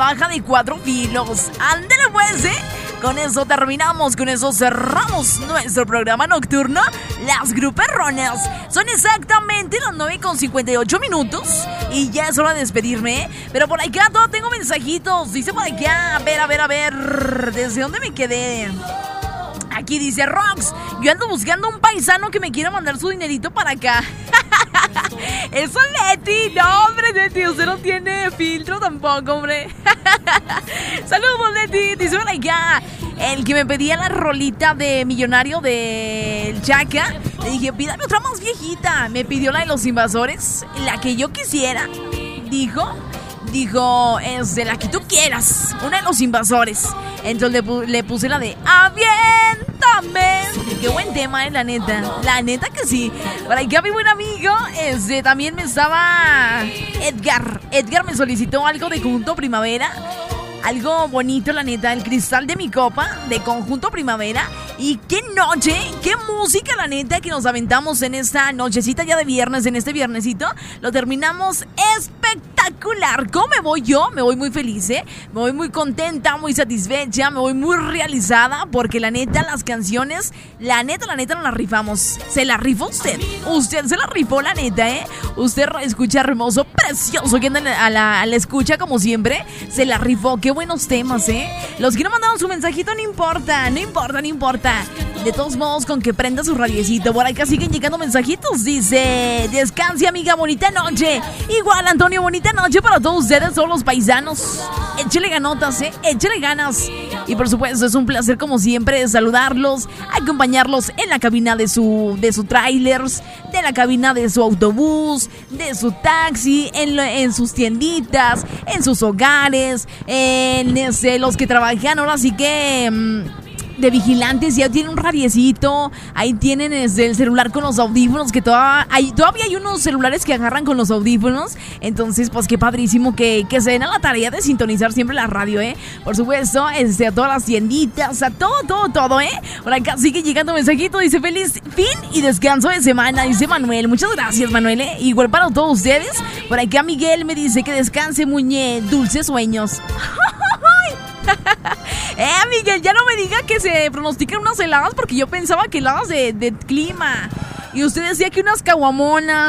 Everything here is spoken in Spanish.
navaja de 4 filos. Ándale pues, Con eso terminamos, con eso cerramos nuestro programa nocturno, Las Gruperronas. Son exactamente las 9:58 y ya es hora de despedirme, Pero por acá todo tengo mensajitos. Dice por acá, a ver, ¿desde dónde me quedé? Aquí dice Rox, yo ando buscando un paisano que me quiera mandar su dinerito para acá. Eso, Leti. No, hombre, Leti, usted no tiene filtro tampoco, hombre. Saludos, Leti. Dice por acá, el que me pedía la rolita de Millonario del Chaca. Le dije, pídame otra más viejita. Me pidió la de Los Invasores, la que yo quisiera. Dijo, es de la que tú quieras, una de Los Invasores. Entonces le puse la de Aviéntame. Qué buen tema, la neta. La neta que sí. Por aquí a mi buen amigo, también me estaba Edgar me solicitó algo de Conjunto Primavera. Algo bonito, la neta, el cristal de mi copa de Conjunto Primavera. Y qué noche, qué música, la neta, que nos aventamos en esta nochecita ya de viernes, en este viernesito. Lo terminamos espectacular. ¿Cómo me voy yo? Me voy muy feliz, Me voy muy contenta, muy satisfecha, me voy muy realizada, porque la neta, las canciones, la neta, nos las rifamos. ¿Se la rifó usted? Usted se la rifó, la neta, Usted escucha hermoso, precioso, que anda a la escucha como siempre. Se la rifó, qué buenos temas, Los que no mandaron su mensajito, no importa. De todos modos, con que prenda su radiecito. Por acá siguen llegando mensajitos. Dice, descanse, amiga, bonita noche. Igual, Antonio, bonita noche para todos ustedes, todos los paisanos. Échele ganotas, échele ganas. Y por supuesto, es un placer como siempre saludarlos, acompañarlos en la cabina de su trailers, de la cabina de su autobús, de su taxi, en sus tienditas, en sus hogares, en los que trabajan ahora sí que de vigilantes, ya tienen un radiecito. Ahí tienen el celular con los audífonos, que todavía hay unos celulares que agarran con los audífonos. Entonces, pues qué padrísimo que se den a la tarea de sintonizar siempre la radio, Por supuesto, a todas las tienditas, a todo, Por acá sigue llegando mensajito, dice feliz fin y descanso de semana, dice Manuel. Muchas gracias, Manuel, Igual para todos ustedes. Por acá Miguel me dice que descanse, muñe, dulces sueños. Miguel, ya no me diga que se pronostican unas heladas, porque yo pensaba que heladas de clima. Y usted decía que unas caguamonas.